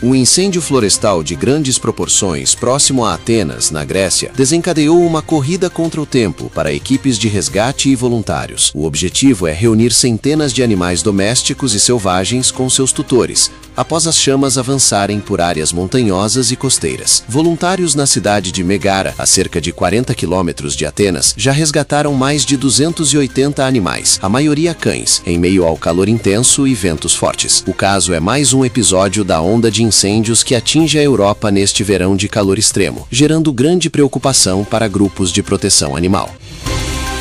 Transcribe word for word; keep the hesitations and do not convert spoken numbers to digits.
Um incêndio florestal de grandes proporções próximo a Atenas, na Grécia, desencadeou uma corrida contra o tempo para equipes de resgate e voluntários. O objetivo é reunir centenas de animais domésticos e selvagens com seus tutores, após as chamas avançarem por áreas montanhosas e costeiras. Voluntários na cidade de Megara, a cerca de quarenta quilômetros de Atenas, já resgataram mais de duzentos e oitenta animais, a maioria cães, em meio ao calor intenso e ventos fortes. O caso é mais um episódio da onda de incêndios que atinge a Europa neste verão de calor extremo, gerando grande preocupação para grupos de proteção animal.